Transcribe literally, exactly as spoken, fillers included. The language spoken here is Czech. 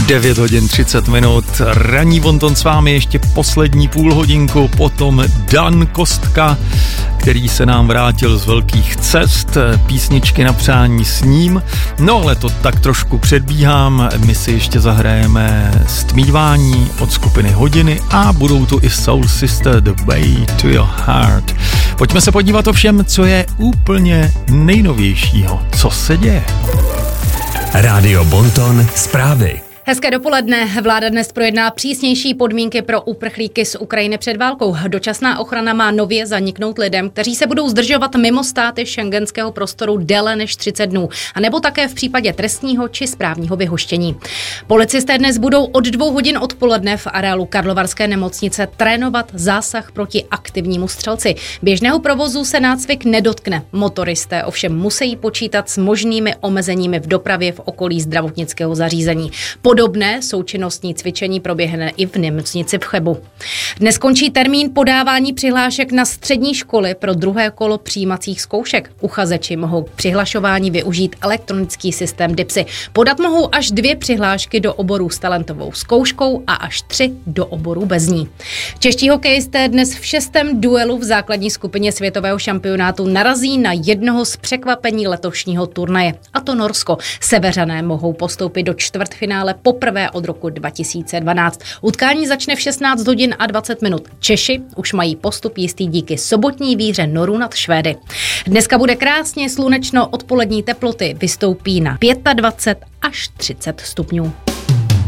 devět hodin třicet minut, ranní bonton s vámi ještě poslední půl hodinku, potom Dan Kostka, který se nám vrátil z velkých cest, písničky na přání s ním. No ale to tak trošku předbíhám, my si ještě zahrajeme Stmívání od skupiny Hodiny a budou tu i Soul Sister, The Way to Your Heart. Pojďme se podívat o všem, co je úplně nejnovějšího, co se děje. Rádio Bonton zprávy. Hezké dopoledne. Vláda dnes projedná přísnější podmínky pro uprchlíky z Ukrajiny před válkou. Dočasná ochrana má nově zaniknout lidem, kteří se budou zdržovat mimo státy schengenského prostoru déle než třicet dnů, a nebo také v případě trestního či správního vyhoštění. Policisté dnes budou od dvou hodin odpoledne v areálu Karlovarské nemocnice trénovat zásah proti aktivnímu střelci. Běžného provozu se nácvik nedotkne. Motoristé ovšem musí počítat s možnými omezeními v dopravě v okolí zdravotnického zařízení. Podobné součinnostní cvičení proběhne i v nemocnici v Chebu. Dnes končí termín podávání přihlášek na střední školy pro druhé kolo přijímacích zkoušek. Uchazeči mohou k přihlašování využít elektronický systém DIPSy. Podat mohou až dvě přihlášky do oborů s talentovou zkouškou a až tři do oborů bez ní. Čeští hokejisté dnes v šestém duelu v základní skupině světového šampionátu narazí na jednoho z překvapení letošního turnaje, a to Norsko. Seveřané mohou postoupit do čtvrtfinále poprvé od roku dva tisíce dvanáct. Utkání začne v šestnáct hodin a dvacet minut. Češi už mají postup jistý díky sobotní výhře Norů nad Švédy. Dneska bude krásně slunečno, odpolední teploty vystoupí na dvacet pět až třicet stupňů.